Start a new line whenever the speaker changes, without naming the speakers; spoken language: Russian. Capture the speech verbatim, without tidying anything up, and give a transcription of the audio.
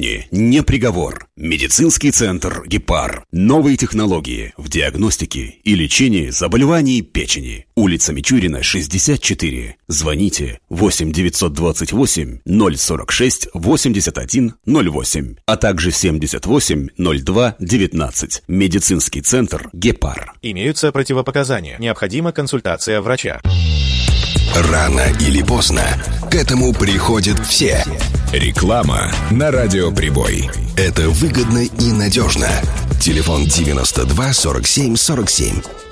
накануне не приговор. Медицинский центр «Гепар». Новые технологии в диагностике и лечении заболеваний печени. Улица Мичурина, шестьдесят четыре. Звоните восемь девятьсот двадцать восемь ноль сорок шесть восемьдесят один ноль восемь, а также семьдесят восемь ноль два девятнадцать. Медицинский центр «Гепар».
Имеются противопоказания. Необходима консультация врача.
Рано или поздно к этому приходят все. Реклама на радиоприбой. Это выгодно и надежно. Телефон девяносто два сорок семь сорок семь.